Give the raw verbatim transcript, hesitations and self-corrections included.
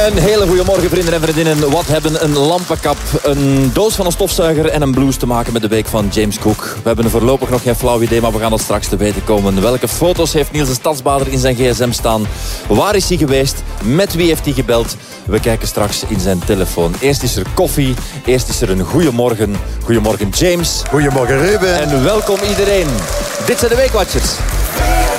Een hele goede morgen, vrienden en vriendinnen. Wat hebben een lampenkap, een doos van een stofzuiger en een blues te maken met de week van James Cook? We hebben er voorlopig nog geen flauw idee, maar we gaan dat straks te weten komen. Welke foto's heeft Niels de Stadsbader in zijn gsm staan? Waar is hij geweest? Met wie heeft hij gebeld? We kijken straks in zijn telefoon. Eerst is er koffie, eerst is er een goeiemorgen. Goedemorgen James. Goedemorgen Ruben. En welkom iedereen. Dit zijn de Weekwatchers.